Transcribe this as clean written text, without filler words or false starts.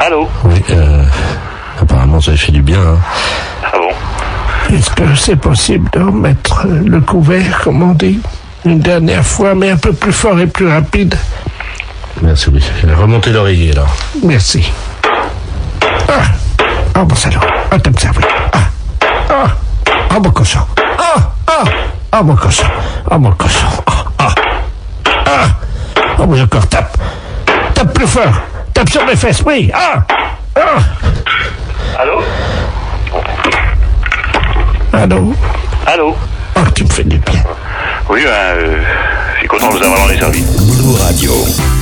Allô? Oui, apparemment ça fait du bien. Hein. Ah bon? Est-ce que c'est possible de remettre le couvert, comme on dit, une dernière fois, mais un peu plus fort et plus rapide? Merci, oui. Remontez l'oreiller, là. Merci. Ah, mon salaud. Ah, t'as me servi. Mon cochon. Mon cochon. Mon cochon. Oui, encore, tape. Tape plus fort. Tape sur mes fesses, oui. Allô? Allô? Allô? Oh, tu me fais du bien. Oui, je suis content de vous avoir desservi. Boulot Radio.